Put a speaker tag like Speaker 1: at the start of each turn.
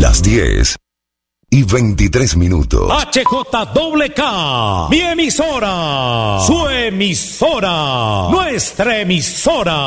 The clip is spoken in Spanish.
Speaker 1: Las 10:23.
Speaker 2: HJWK, mi emisora, su emisora, nuestra emisora.